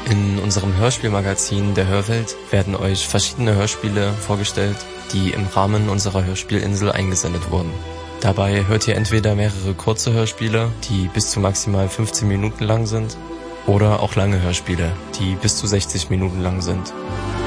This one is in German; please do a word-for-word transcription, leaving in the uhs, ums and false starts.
In unserem Hörspielmagazin der Hörwelt werden euch verschiedene Hörspiele vorgestellt, die im Rahmen unserer Hörspielinsel eingesendet wurden. Dabei hört ihr entweder mehrere kurze Hörspiele, die bis zu maximal fünfzehn Minuten lang sind, oder auch lange Hörspiele, die bis zu sechzig Minuten lang sind.